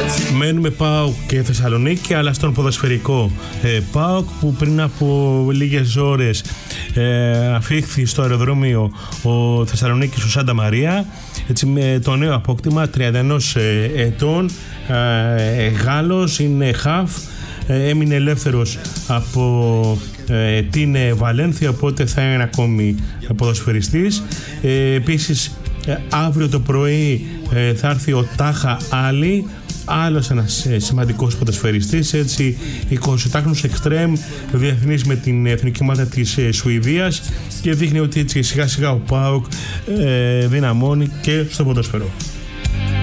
Μένουμε ΠΑΟΚ και Θεσσαλονίκη, αλλά στον ποδοσφαιρικό ΠΑΟΚ, που πριν από λίγες ώρες αφήχθη στο αεροδρόμιο ο Θεσσαλονίκης ο Σάντα Μαρία, έτσι, με το νέο απόκτημα 31 ετών, Γάλλος, είναι χαφ, έμεινε ελεύθερος από την Βαλένθια, οπότε θα είναι ακόμη ποδοσφαιριστής. Επίσης αύριο το πρωί θα έρθει ο Τάχα Άλλη, άλλος ένας σημαντικός ποδοσφαιριστής, έτσι, 28χρονος εξτρέμ, διεθνής με την εθνική ομάδα της Σουηδίας, και δείχνει ότι έτσι σιγά σιγά ο ΠΑΟΚ δυναμώνει και στο ποδοσφαιρό.